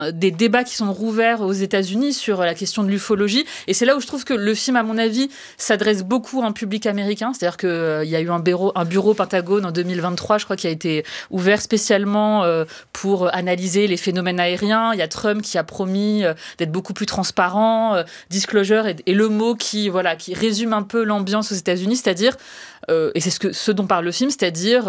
des débats qui sont rouverts aux États-Unis sur la question de l'ufologie. Et c'est là où je trouve que le film, à mon avis, s'adresse beaucoup à un public américain. C'est-à-dire qu'il y a eu un bureau Pentagone en 2023, je crois, qui a été ouvert spécialement pour analyser les phénomènes aériens. Il y a Trump qui a promis d'être beaucoup plus transparent. Disclosure est le mot qui résume un peu l'ambiance aux États-Unis, c'est-à-dire et c'est ce dont parle le film, c'est-à-dire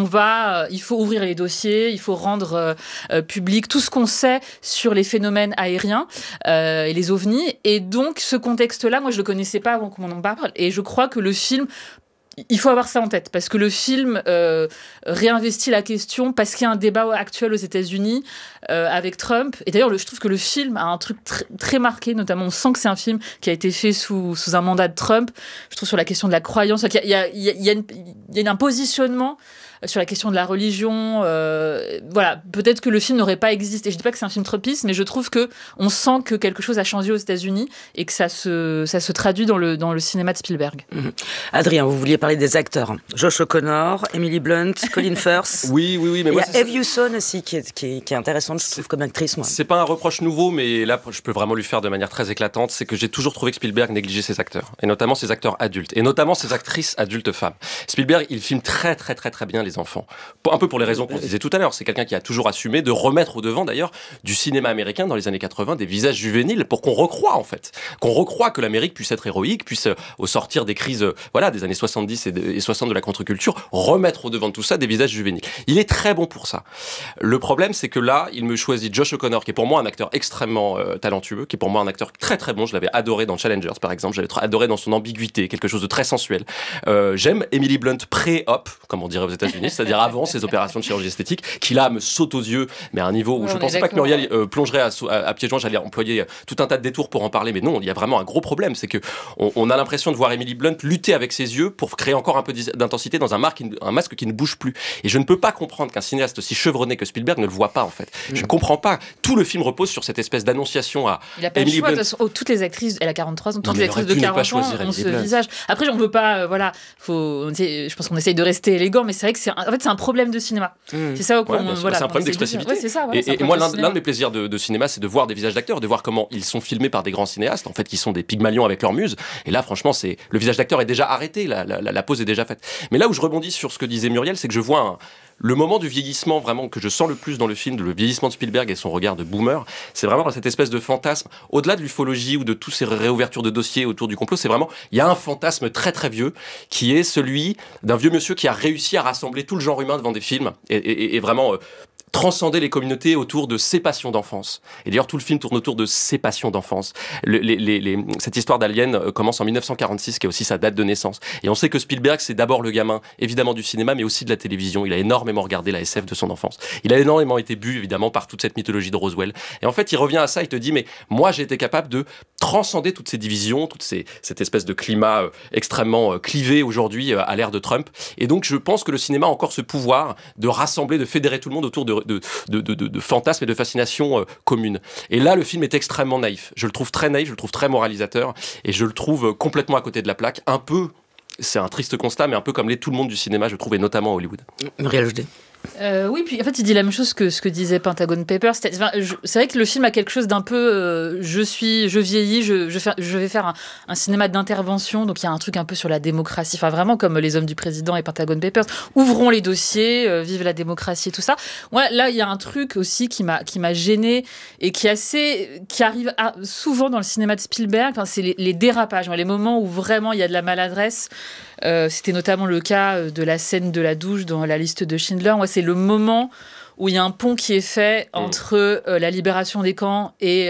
il faut ouvrir les dossiers, il faut rendre public tout ce qu'on sait sur les phénomènes aériens et les ovnis. Et donc ce contexte-là, moi je le connaissais pas avant qu'on m'en parle, et je crois que le film, il faut avoir ça en tête, parce que le film réinvestit la question, parce qu'il y a un débat actuel aux États-Unis avec Trump. Et d'ailleurs, je trouve que le film a un truc très marqué, notamment on sent que c'est un film qui a été fait sous un mandat de Trump, je trouve, sur la question de la croyance. Il y a un positionnement sur la question de la religion. Peut-être que le film n'aurait pas existé. Je ne dis pas que c'est un film trumpiste, mais je trouve qu'on sent que quelque chose a changé aux États-Unis et que ça se traduit dans le cinéma de Spielberg. Adrien, vous vouliez parler des acteurs. Josh O'Connor, Emily Blunt, Colin Firth. Oui, mais moi, il y a Eve Hewson aussi qui est intéressante, je trouve, comme actrice. Moi. C'est pas un reproche nouveau, mais là, je peux vraiment lui faire de manière très éclatante. C'est que j'ai toujours trouvé que Spielberg négligeait ses acteurs, et notamment ses acteurs adultes, et notamment ses actrices adultes femmes. Spielberg, il filme très, très, très, très bien les enfants. Un peu pour les raisons qu'on disait tout à l'heure. C'est quelqu'un qui a toujours assumé de remettre au devant, d'ailleurs, du cinéma américain dans les années 80, des visages juvéniles pour qu'on recroie, en fait. Qu'on recroie que l'Amérique puisse être héroïque, puisse, au sortir des crises, des années 70 et 60 de la contre-culture, remettre au devant de tout ça des visages juvéniles. Il est très bon pour ça. Le problème, c'est que là, il me choisit Josh O'Connor, qui est pour moi un acteur extrêmement talentueux, qui est pour moi un acteur très très bon. Je l'avais adoré dans Challengers, par exemple. J'avais adoré dans son ambiguïté, quelque chose de très sensuel. J'aime Emily Blunt pré-op, comme on dirait aux États-Unis, c'est-à-dire avant ces opérations de chirurgie esthétique, qui là me saute aux yeux, mais à un niveau où je ne pensais pas que Muriel plongerait à pieds joints. J'allais employer tout un tas de détours pour en parler, mais non, il y a vraiment un gros problème, c'est que on a l'impression de voir Emily Blunt lutter avec ses yeux pour créer encore un peu d'intensité dans un masque qui ne bouge plus. Et je ne peux pas comprendre qu'un cinéaste aussi chevronné que Spielberg ne le voit pas, en fait. Je ne comprends pas. Tout le film repose sur cette espèce d'annonciation à il a pas Emily le choix, Blunt. De toute façon, toutes les actrices, elle a 43 ans, toutes les actrices de 40 ans ont ce visage. Après, on veut pas, je pense qu'on essaye de rester élégant, mais c'est vrai que c'est un problème de cinéma. C'est ça, c'est un problème d'expressivité. Et moi, l'un de mes plaisirs de cinéma, c'est de voir des visages d'acteurs, de voir comment ils sont filmés par des grands cinéastes, en fait, qui sont des Pygmalions avec leur muse. Et là, franchement, le visage d'acteur est déjà arrêté, la pause est déjà faite. Mais là où je rebondis sur ce que disait Muriel, c'est que je vois le moment du vieillissement vraiment que je sens le plus dans le film, le vieillissement de Spielberg et son regard de boomer, c'est vraiment cette espèce de fantasme, au-delà de l'ufologie ou de toutes ces réouvertures de dossiers autour du complot, c'est vraiment, il y a un fantasme très très vieux, qui est celui d'un vieux monsieur qui a réussi à rassembler tout le genre humain devant des films, et vraiment transcender les communautés autour de ses passions d'enfance. Et d'ailleurs, tout le film tourne autour de ses passions d'enfance. Cette histoire d'Alien commence en 1946, qui est aussi sa date de naissance. Et on sait que Spielberg, c'est d'abord le gamin, évidemment du cinéma, mais aussi de la télévision. Il a énormément regardé la SF de son enfance. Il a énormément été bu, évidemment, par toute cette mythologie de Roswell. Et en fait, il revient à ça, il te dit, mais moi, j'ai été capable de transcender toutes ces divisions, cette espèce de climat extrêmement clivé aujourd'hui à l'ère de Trump. Et donc, je pense que le cinéma a encore ce pouvoir de rassembler, de fédérer tout le monde autour de fantasmes et de fascinations communes. Et là, le film est extrêmement naïf. Je le trouve très naïf, je le trouve très moralisateur, et je le trouve complètement à côté de la plaque. Un peu, c'est un triste constat, mais un peu comme l'est tout le monde du cinéma, je trouve, et notamment à Hollywood. Muriel Jourdet. Oui, puis en fait, il dit la même chose que ce que disait Pentagon Papers. C'est vrai que le film a quelque chose d'un peu je vieillis, je vais faire un cinéma d'intervention. Donc il y a un truc un peu sur la démocratie, enfin vraiment comme Les Hommes du Président et Pentagon Papers. Ouvrons les dossiers, vive la démocratie et tout ça. Ouais, là, il y a un truc aussi qui m'a gênée et qui arrive souvent dans le cinéma de Spielberg. Enfin, c'est les dérapages, les moments où vraiment il y a de la maladresse. C'était notamment le cas de la scène de la douche dans La Liste de Schindler. Moi, c'est le moment où il y a un pont qui est fait entre la libération des camps et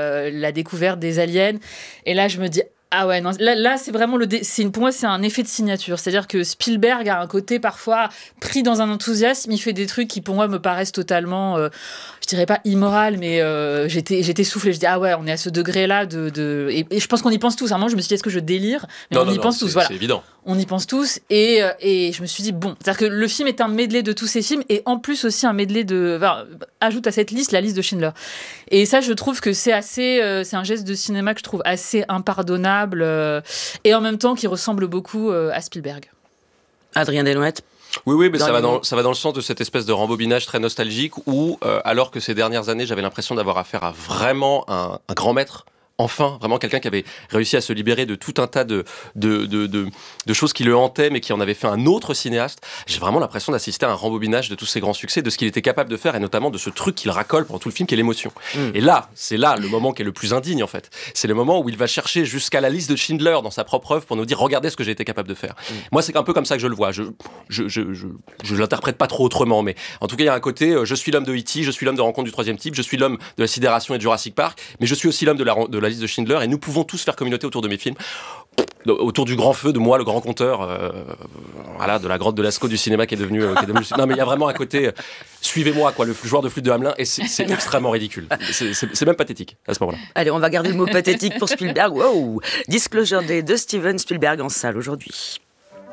la découverte des aliens. Et là, je me dis, ah ouais, non, là c'est vraiment pour moi, c'est un effet de signature. C'est-à-dire que Spielberg a un côté parfois pris dans un enthousiasme. Il fait des trucs qui, pour moi, me paraissent totalement, je dirais pas immoral, mais j'étais soufflée. Je dis, ah ouais, on est à ce degré-là et je pense qu'on y pense tous. À un moment, je me suis dit, est-ce que je délire? Mais on y pense tous, voilà. C'est évident. On y pense tous, et je me suis dit, bon, c'est-à-dire que le film est un medley de tous ces films, et en plus aussi un medley ajoute à cette liste la liste de Schindler. Et ça, je trouve que c'est un geste de cinéma que je trouve assez impardonnable, et en même temps qui ressemble beaucoup à Spielberg. Adrien Desnouettes. Oui, mais ça va dans le sens de cette espèce de rembobinage très nostalgique où, alors que ces dernières années, j'avais l'impression d'avoir affaire à vraiment un grand maître. Enfin, vraiment quelqu'un qui avait réussi à se libérer de tout un tas de choses qui le hantaient, mais qui en avait fait un autre cinéaste. J'ai vraiment l'impression d'assister à un rembobinage de tous ces grands succès, de ce qu'il était capable de faire, et notamment de ce truc qu'il racole pendant tout le film, qui est l'émotion. Et là, c'est là le moment qui est le plus indigne, en fait. C'est le moment où il va chercher jusqu'à la liste de Schindler dans sa propre œuvre pour nous dire, regardez ce que j'ai été capable de faire. Moi, c'est un peu comme ça que je le vois. Je l'interprète pas trop autrement, mais en tout cas, il y a un côté, je suis l'homme de E.T., je suis l'homme de Rencontre du troisième type, je suis l'homme de la sidération et de Jurassic Park, mais je suis aussi l'homme de la liste de Schindler, et nous pouvons tous faire communauté autour de mes films, autour du grand feu de moi, le grand conteur, de la grotte de Lascaux du cinéma qui est devenu non, mais il y a vraiment un côté suivez-moi, quoi, le joueur de flûte de Hamelin, et c'est extrêmement ridicule, c'est même pathétique à ce moment-là. Allez, on va garder le mot pathétique pour Spielberg. Wow. Disclosure Day de Steven Spielberg en salle aujourd'hui.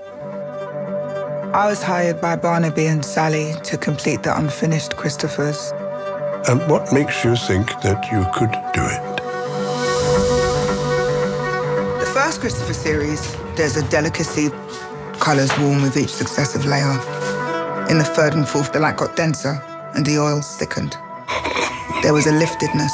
I was hired by Barnaby and Sally to complete the unfinished Christophers. And what makes you think that you could do it? The first Christopher series, there's a delicacy. Colours warm with each successive layer. In the third and fourth, the light got denser and the oils thickened. There was a liftedness.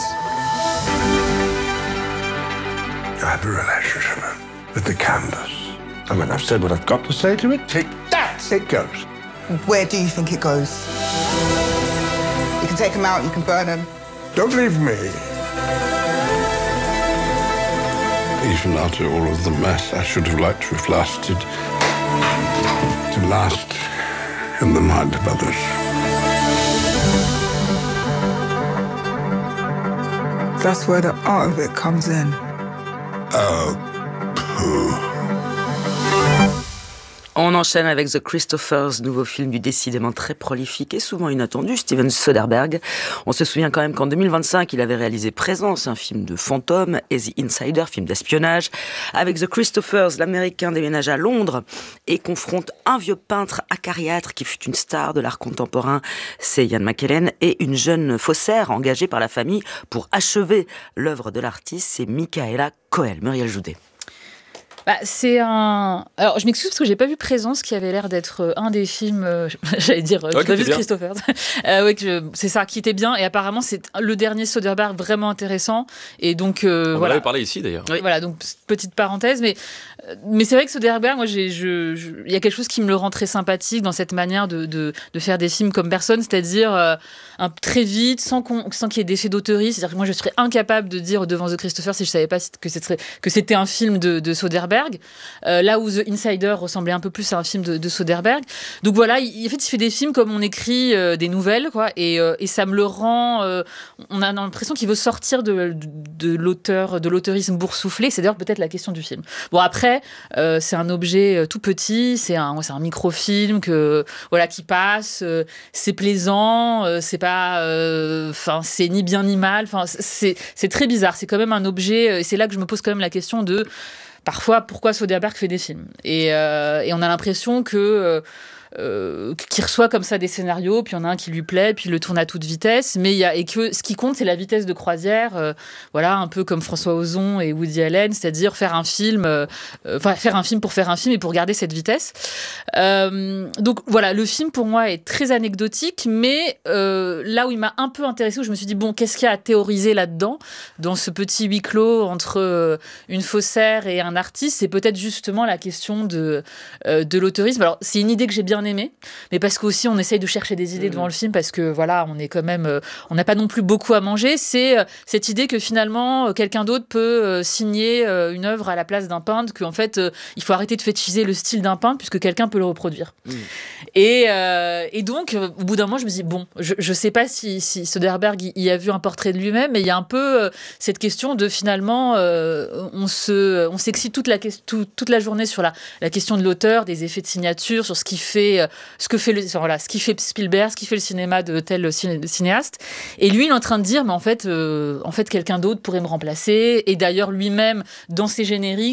You have a relationship with the canvas. And when I've said what I've got to say to it, take that, it goes. Where do you think it goes? You can take them out, you can burn them. Don't leave me. Even after all of the mess, I should have liked to have lasted. To last in the mind of others. That's where the art of it comes in. Oh, pooh. On enchaîne avec The Christophers, nouveau film du décidément très prolifique et souvent inattendu Steven Soderbergh. On se souvient quand même qu'en 2025, il avait réalisé Présence, un film de fantôme, et The Insider, film d'espionnage. Avec The Christophers, l'Américain déménage à Londres et confronte un vieux peintre acariâtre qui fut une star de l'art contemporain, c'est Ian McKellen, et une jeune faussaire engagée par la famille pour achever l'œuvre de l'artiste, c'est Michaela Coel. Muriel Joudet. C'est un... Alors, je m'excuse parce que j'ai pas vu Présence, qui avait l'air d'être un des films, j'allais dire, j'ai pas vu Christopher. C'est ça, qui était bien, et apparemment c'est le dernier Soderbergh vraiment intéressant, et donc on en avait parlé ici d'ailleurs. Oui. Voilà, donc petite parenthèse, mais c'est vrai que Soderbergh, moi, il y a quelque chose qui me le rend très sympathique dans cette manière de faire des films comme personne, c'est-à-dire très vite, sans qu'il y ait d'effet d'auteurie. C'est-à-dire que moi, je serais incapable de dire devant The Christopher si je savais pas que c'était un film de Soderbergh. Là où The Insider ressemblait un peu plus à un film de Soderbergh. Donc voilà, il fait des films comme on écrit des nouvelles, quoi, et ça me le rend... on a l'impression qu'il veut sortir de l'auteurisme boursouflé. C'est d'ailleurs peut-être la question du film. Bon, après, c'est un objet tout petit, c'est un microfilm qui passe, c'est plaisant, c'est pas... c'est ni bien ni mal, c'est très bizarre. C'est quand même un objet... Et c'est là que je me pose quand même la question de... Parfois, pourquoi Soderbergh fait des films ? Et on a l'impression qu'il reçoit comme ça des scénarios, puis il y en a un qui lui plaît, puis il le tourne à toute vitesse, et que ce qui compte, c'est la vitesse de croisière, un peu comme François Ozon et Woody Allen, c'est-à-dire faire un film pour faire un film et pour garder cette vitesse. Donc voilà, le film pour moi est très anecdotique, mais là où il m'a un peu intéressée, où je me suis dit, bon, qu'est-ce qu'il y a à théoriser là-dedans, dans ce petit huis clos entre une faussaire et un artiste, c'est peut-être justement la question de l'auteurisme. Alors, c'est une idée que j'ai bien aimé, mais parce qu'aussi on essaye de chercher des idées devant le film, parce que voilà, on est quand même, on n'a pas non plus beaucoup à manger. C'est cette idée que finalement quelqu'un d'autre peut signer une œuvre à la place d'un peintre, qu'en fait il faut arrêter de fétichiser le style d'un peintre puisque quelqu'un peut le reproduire. Et donc au bout d'un moment je me dis bon, je sais pas si Soderbergh y a vu un portrait de lui-même, mais il y a un peu cette question de finalement on s'excite toute la journée sur la question de l'auteur, des effets de signature, sur ce qui fait Spielberg, ce qui fait le cinéma de tel cinéaste. Et lui, il est en train de dire, mais en fait quelqu'un d'autre pourrait me remplacer. Et d'ailleurs, lui-même, dans ses génériques,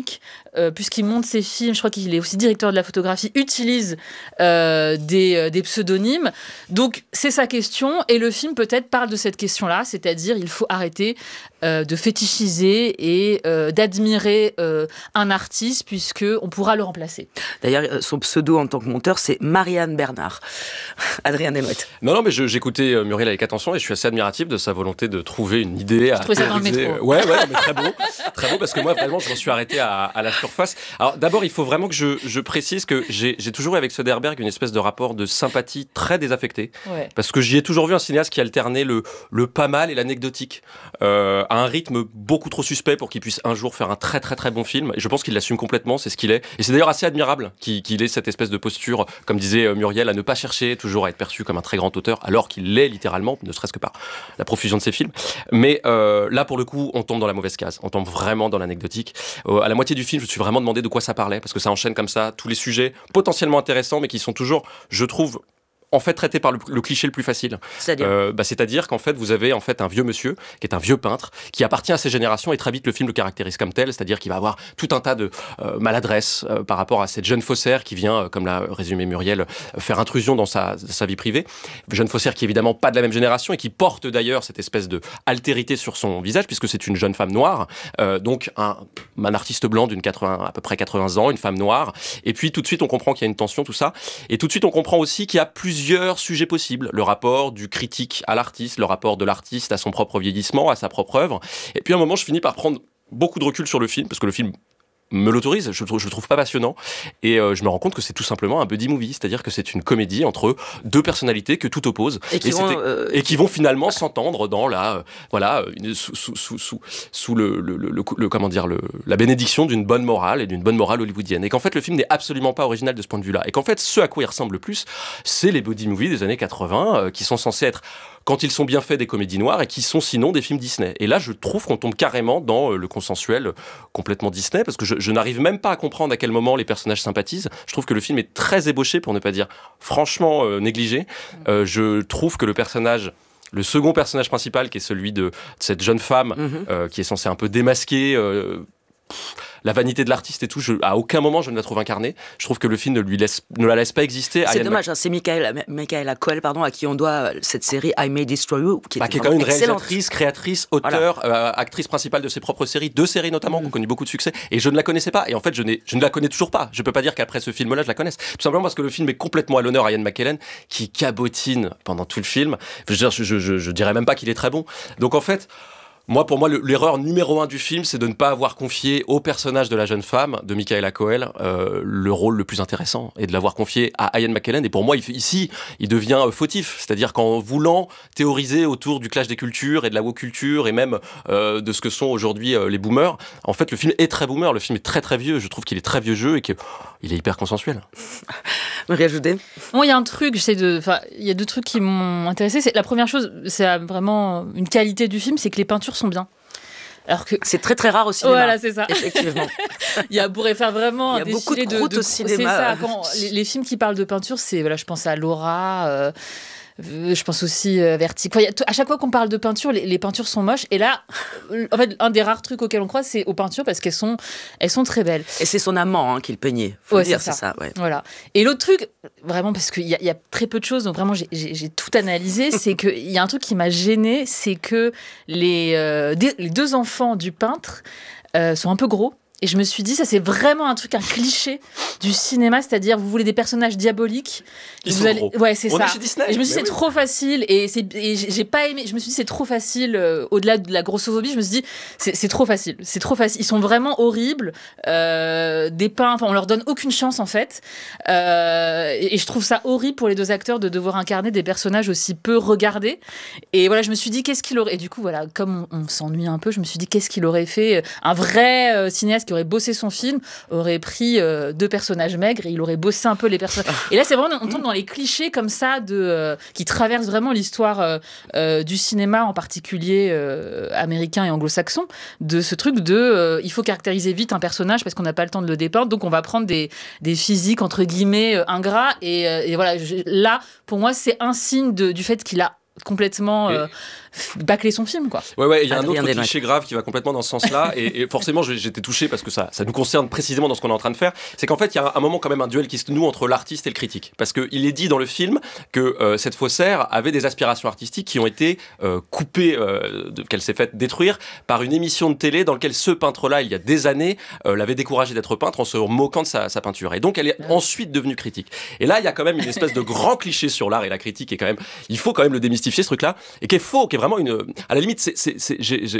puisqu'il monte ses films, je crois qu'il est aussi directeur de la photographie, utilise des pseudonymes. Donc, c'est sa question. Et le film, peut-être, parle de cette question-là, c'est-à-dire il faut arrêter de fétichiser et d'admirer un artiste, puisqu'on pourra le remplacer. D'ailleurs, son pseudo en tant que monteur, c'est Marianne Bernard. Adrien Desmottes. Non, mais j'écoutais Muriel avec attention et je suis assez admiratif de sa volonté de trouver une idée. Je trouvais ça dans le métro. Ouais, mais très beau, parce que moi, vraiment, je m'en suis arrêté à la surface. Alors, d'abord, il faut vraiment que je précise que j'ai toujours eu avec Soderbergh une espèce de rapport de sympathie très désaffecté. Ouais. Parce que j'y ai toujours vu un cinéaste qui alternait le pas mal et l'anecdotique à un rythme beaucoup trop suspect pour qu'il puisse un jour faire un très très très bon film. Et je pense qu'il l'assume complètement, c'est ce qu'il est. Et c'est d'ailleurs assez admirable qu'il ait cette espèce de posture, comme disait Muriel, à ne pas chercher toujours à être perçu comme un très grand auteur, alors qu'il l'est littéralement, ne serait-ce que par la profusion de ses films. Mais là, pour le coup, on tombe dans la mauvaise case. On tombe vraiment dans l'anecdotique. À la moitié du film, je me suis vraiment demandé de quoi ça parlait, parce que ça enchaîne comme ça tous les sujets potentiellement intéressants, mais qui sont toujours, je trouve, en fait traité par le cliché le plus facile. C'est-à-dire qu'en fait vous avez en fait un vieux monsieur qui est un vieux peintre qui appartient à ces générations et très vite le film le caractérise comme tel, c'est-à-dire qu'il va avoir tout un tas de maladresses par rapport à cette jeune faussaire qui vient, comme l'a résumé Muriel, faire intrusion dans sa vie privée. Jeune faussaire qui est évidemment pas de la même génération et qui porte d'ailleurs cette espèce de altérité sur son visage puisque c'est une jeune femme noire, donc un artiste blanc à peu près 80 ans, une femme noire. Et puis tout de suite on comprend qu'il y a une tension, tout ça. Et tout de suite on comprend aussi qu'il y a plusieurs sujets possibles. Le rapport du critique à l'artiste, le rapport de l'artiste à son propre vieillissement, à sa propre œuvre. Et puis à un moment, je finis par prendre beaucoup de recul sur le film, parce que le film me l'autorise, je le trouve pas passionnant et je me rends compte que c'est tout simplement un buddy movie, c'est-à-dire que c'est une comédie entre deux personnalités que tout oppose et qui vont finalement s'entendre dans la sous la bénédiction d'une bonne morale et d'une bonne morale hollywoodienne, et qu'en fait le film n'est absolument pas original de ce point de vue-là, et qu'en fait ce à quoi il ressemble le plus, c'est les buddy movies des années 80 qui sont censés être, quand ils sont bien faits, des comédies noires, et qui sont sinon des films Disney. Et là, je trouve qu'on tombe carrément dans le consensuel complètement Disney, parce que je n'arrive même pas à comprendre à quel moment les personnages sympathisent. Je trouve que le film est très ébauché, pour ne pas dire franchement négligé. Je trouve que le second personnage principal, qui est celui de cette jeune femme, qui est censée un peu démasquer la vanité de l'artiste et tout, à aucun moment je ne la trouve incarnée. Je trouve que le film ne la laisse pas exister. C'est dommage, c'est Michaela Coel, à qui on doit cette série I May Destroy You, qui est quand même une réalisatrice, créatrice, auteure, actrice principale de ses propres séries, 2 séries notamment, qui ont connu beaucoup de succès, et je ne la connaissais pas, et en fait je ne la connais toujours pas. Je peux pas dire qu'après ce film-là je la connaisse, tout simplement parce que le film est complètement à l'honneur à Ian McKellen, qui cabotine pendant tout le film. Je dirais même pas qu'il est très bon. Donc en fait, pour moi, l'erreur numéro 1 du film, c'est de ne pas avoir confié au personnage de la jeune femme, de Michaela Coel, le rôle le plus intéressant, et de l'avoir confié à Ian McKellen. Et pour moi, il devient fautif. C'est-à-dire qu'en voulant théoriser autour du clash des cultures et de la woke culture, et même de ce que sont aujourd'hui les boomers, en fait, le film est très boomer. Le film est très très vieux. Je trouve qu'il est très vieux jeu et qu'il est hyper consensuel. Marie Ajoudet. Bon, il y a un truc, il y a 2 trucs qui m'ont intéressé. La première chose, c'est vraiment une qualité du film, c'est que les peintures sont bien. Alors que c'est très très rare au cinéma. Voilà, c'est ça. Effectivement. Il pourrait faire vraiment un défilé de croûtes au cinéma. C'est ça. Les films qui parlent de peinture, je pense à Laura. Je pense aussi Vertigo. À chaque fois qu'on parle de peinture, les peintures sont moches. Et là, en fait, un des rares trucs auxquels on croit, c'est aux peintures parce qu'elles sont très belles. Et c'est son amant qui le peignait. Faut le dire, c'est ça. Ouais. Voilà. Et l'autre truc, vraiment, parce qu'il y a très peu de choses, donc vraiment, j'ai tout analysé, c'est qu'il y a un truc qui m'a gênée, c'est que les 2 enfants du peintre sont un peu gros. Et je me suis dit, ça c'est vraiment un cliché du cinéma, c'est-à-dire vous voulez des personnages diaboliques. Gros. Ouais, c'est ça. Chez Disney, et je me suis dit, c'est trop facile. Et j'ai pas aimé. Je me suis dit, c'est trop facile. Au-delà de la grossophobie, je me suis dit, c'est trop facile. C'est trop facile. Ils sont vraiment horribles. Dépeints. On leur donne aucune chance en fait. Et je trouve ça horrible pour les 2 acteurs de devoir incarner des personnages aussi peu regardés. Et voilà, je me suis dit, qu'est-ce qu'il aurait. Et du coup, voilà, comme on s'ennuie un peu, je me suis dit, qu'est-ce qu'il aurait fait. Un vrai cinéaste qui aurait bossé son film aurait pris 2 personnages maigres et il aurait bossé un peu les personnages. Et là, c'est vraiment, on tombe dans les clichés comme ça qui traversent vraiment l'histoire du cinéma, en particulier américain et anglo-saxon, de ce truc il faut caractériser vite un personnage parce qu'on n'a pas le temps de le dépeindre, donc on va prendre des physiques entre guillemets ingrats et voilà. Là, pour moi, c'est un signe du fait qu'il a complètement bâcler son film, quoi. Ouais, il y a un autre cliché grave qui va complètement dans ce sens-là, et forcément j'étais touché parce que ça nous concerne précisément dans ce qu'on est en train de faire. C'est qu'en fait il y a un moment quand même un duel qui se noue entre l'artiste et le critique, parce qu'il est dit dans le film que cette faussaire avait des aspirations artistiques qui ont été coupées, qu'elle s'est faite détruire par une émission de télé dans laquelle ce peintre-là, il y a des années, l'avait découragé d'être peintre en se moquant de sa peinture. Et donc elle est ensuite devenue critique. Et là, il y a quand même une espèce de grand cliché sur l'art et la critique, et quand même, il faut quand même le démystifier, ce truc-là, et qui est faux, qui est vraiment à la limite,